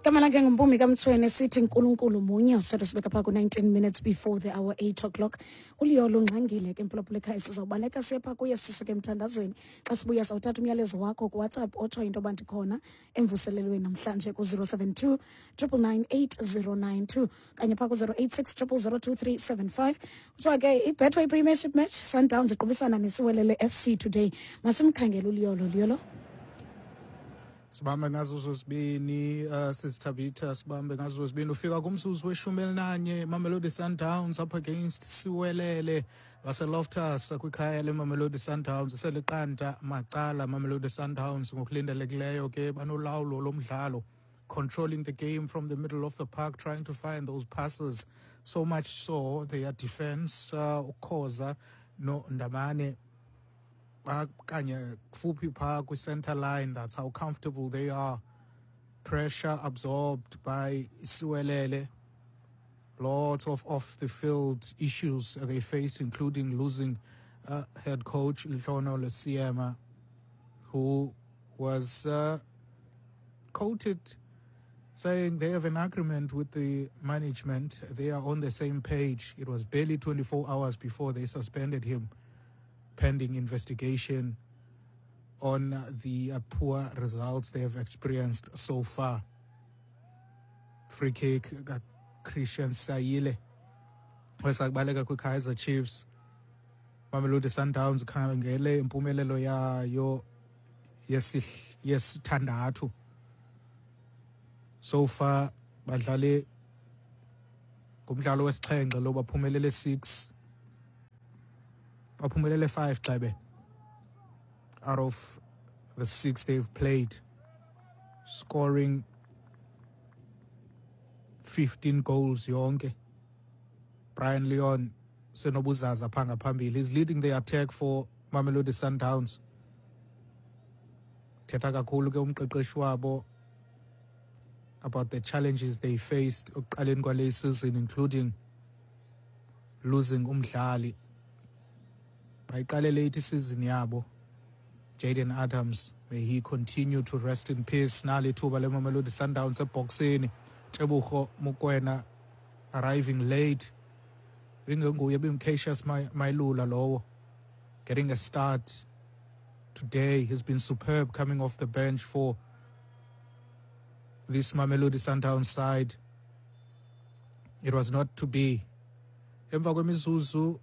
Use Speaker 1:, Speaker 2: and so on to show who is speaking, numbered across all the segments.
Speaker 1: Kamala ke ngompumi kaMthweni sithi uNkulunkulu munye usetho sibeka pha ku-19 minutes before the hour 8 o'clock. Uliyolo ungxangile ke mphulaphula ekhaya sizawubaleka siye pha kuye sisuke emthandazweni. Xa sibuya sawuthatha umyalezo wakho kuWhatsApp otsho into bantu khona emvuselelweni namhlanje ku-072 998 kanye pha ku-086 0002375. Kuthiwa ke iBetway Premiership match Sundowns iqubisana neSiwelele FC today. Masimkhangele Uliyolo. Liyolo.
Speaker 2: Sibambe ngazo zosibini sisithabitha sibambe ngazo zosibini ufika kumzuzu we-11 Mamelodi Sundowns up against Siwelele waseLoftus kwikhaya leMamelodi Sundowns seliqanda macala Mamelodi Sundowns ngokulindelekileyo ke banolawulo lomdlalo, controlling the game from the middle of the park, trying to find those passes, so much so their defense ukhoza no Ndamane kanye kufuphi pha kwi-center line. That's how comfortable they are. Pressure absorbed by Siwelele. Lots of off-the-field issues they face, including losing head coach Lehlono Lesiema, who was quoted saying they have an agreement with the management. They are on the same page. It was barely 24 hours before they suspended him, pending investigation on the poor results they have experienced so far. Free kick, Christian Sayile. Wesakubaleka kwiKaizer Chiefs. Mamelodi Sundowns khangele impumelelo yayo yesithandathu. So far badlale ngomdlalo wesixhenxe lo baphumelele 6. Baphumelele 5 xabe out of the 6 they've played, scoring 15 goals yonke. Brian Leon senobuzaza phanga phambili. He's leading the attack for Mamelodi Sundowns. Thetha kakhulu ke umqeqeshi wabo about the challenges they faced ekuqaleni kwale season, including losing umdlali bayiqale late season yabo, Jaden Adams. May he continue to rest in peace. Nali thuba le Mamelodi Sundowns eboxeni. Tebogo Mokoena arriving late. Bingenguye bimCassius Mailula lowo, getting a start today. He's been superb coming off the bench for this Mamelodi Sundowns side. It was not to be. Emva kwemizuzu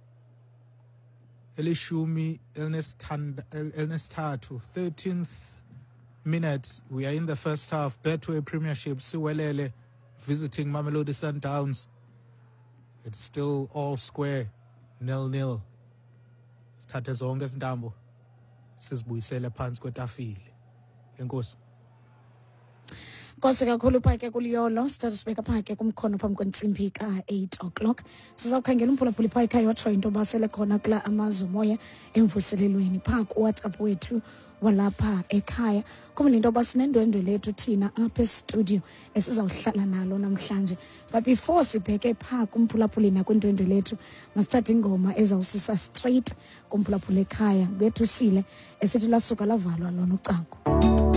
Speaker 2: elishumi elinesithathu, 13th minute, we are in the first half. Betway Premiership, Siwelele visiting Mamelodi Sundowns. It's still all square, 0-0. Sithathe zonke izintambo sizibuyisele phansi kwetafile. Enkosi.
Speaker 1: Nkosi kakhulu pha ke kuLiyolo. Sithatha sibeka pha ke kumkhono phambi kwentsimbi ka-8 o'clock. Sizawukhangela umphulaphuli pha ekhaya otsho into basele khona kula amazwe moya emvuselelweni pha kuWhatsApp wethu walapha ekhaya. Kumele into basinendwendwe lethu thina apha estudio esizawuhlala nalo namhlanje. But before sibheke pha kumphulaphuli nakwindwendwe lethu, masithathe ingoma ezawusisa straight kumphulaphuli ekhaya bethu Sile esithi lasuka lavalwa lona ucango.